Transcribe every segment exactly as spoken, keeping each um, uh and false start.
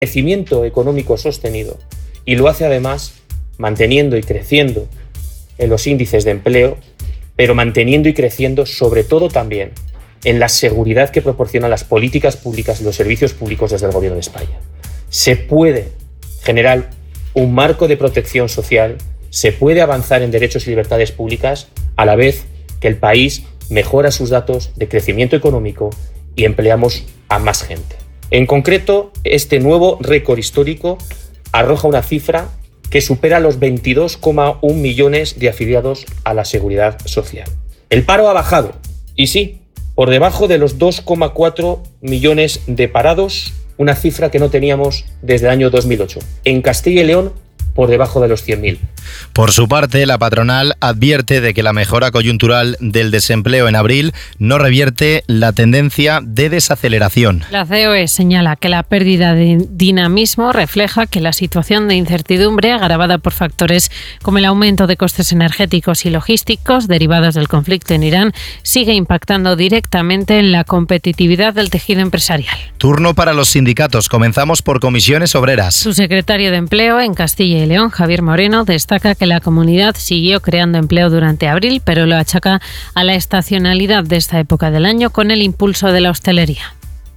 crecimiento económico sostenido y lo hace además manteniendo y creciendo en los índices de empleo, pero manteniendo y creciendo sobre todo también en la seguridad que proporcionan las políticas públicas y los servicios públicos desde el Gobierno de España. Se puede generar un marco de protección social, se puede avanzar en derechos y libertades públicas a la vez que el país mejora sus datos de crecimiento económico y empleamos a más gente. En concreto, este nuevo récord histórico arroja una cifra que supera los veintidós coma uno millones de afiliados a la Seguridad Social. El paro ha bajado, y sí, por debajo de los dos coma cuatro millones de parados, una cifra que no teníamos desde el año dos mil ocho. En Castilla y León, por debajo de los cien mil. Por su parte, la patronal advierte de que la mejora coyuntural del desempleo en abril no revierte la tendencia de desaceleración. La C O E señala que la pérdida de dinamismo refleja que la situación de incertidumbre, agravada por factores como el aumento de costes energéticos y logísticos derivados del conflicto en Irán, sigue impactando directamente en la competitividad del tejido empresarial. Turno para los sindicatos. Comenzamos por Comisiones Obreras. Su secretario de Empleo en Castilla y León, Javier Moreno, destaca que la comunidad siguió creando empleo durante abril, pero lo achaca a la estacionalidad de esta época del año con el impulso de la hostelería.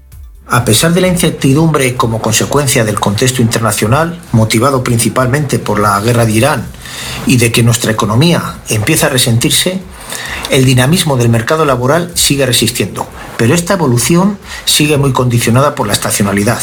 A pesar de la incertidumbre como consecuencia del contexto internacional, motivado principalmente por la guerra de Irán y de que nuestra economía empieza a resentirse, el dinamismo del mercado laboral sigue resistiendo, pero esta evolución sigue muy condicionada por la estacionalidad.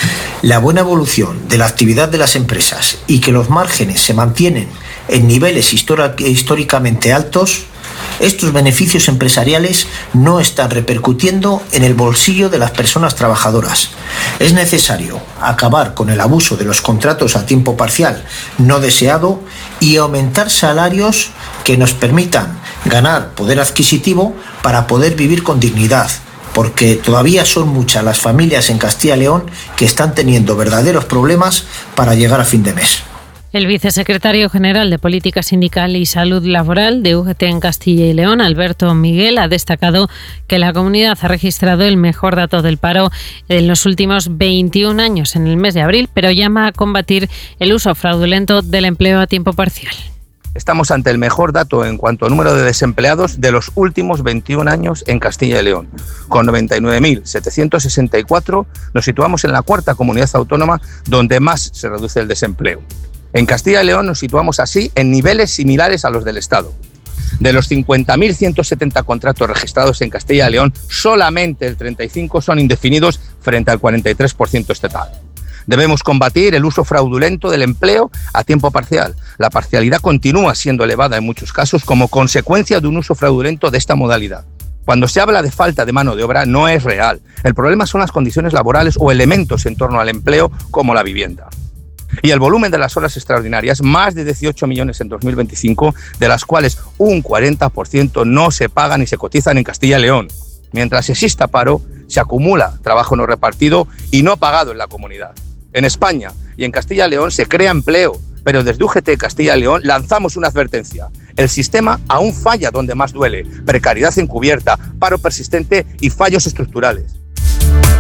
La buena evolución de la actividad de las empresas y que los márgenes se mantienen en niveles históricamente altos, estos beneficios empresariales no están repercutiendo en el bolsillo de las personas trabajadoras. Es necesario acabar con el abuso de los contratos a tiempo parcial no deseado y aumentar salarios que nos permitan ganar poder adquisitivo para poder vivir con dignidad, porque todavía son muchas las familias en Castilla y León que están teniendo verdaderos problemas para llegar a fin de mes. El vicesecretario general de Política Sindical y Salud Laboral de U G T en Castilla y León, Alberto Miguel, ha destacado que la comunidad ha registrado el mejor dato del paro en los últimos veintiún años en el mes de abril, pero llama a combatir el uso fraudulento del empleo a tiempo parcial. Estamos ante el mejor dato en cuanto a número de desempleados de los últimos veintiún años en Castilla y León. Con noventa y nueve mil setecientos sesenta y cuatro nos situamos en la cuarta comunidad autónoma donde más se reduce el desempleo. En Castilla y León nos situamos así en niveles similares a los del Estado. De los cincuenta mil ciento setenta contratos registrados en Castilla y León, solamente el treinta y cinco por ciento son indefinidos frente al cuarenta y tres por ciento estatal. Debemos combatir el uso fraudulento del empleo a tiempo parcial. La parcialidad continúa siendo elevada en muchos casos como consecuencia de un uso fraudulento de esta modalidad. Cuando se habla de falta de mano de obra no es real. El problema son las condiciones laborales o elementos en torno al empleo como la vivienda. Y el volumen de las horas extraordinarias, más de dieciocho millones en dos mil veinticinco, de las cuales un cuarenta por ciento no se pagan ni se cotizan en Castilla y León. Mientras exista paro, se acumula trabajo no repartido y no pagado en la comunidad. En España y en Castilla y León se crea empleo, pero desde U G T Castilla y León lanzamos una advertencia. El sistema aún falla donde más duele: precariedad encubierta, paro persistente y fallos estructurales.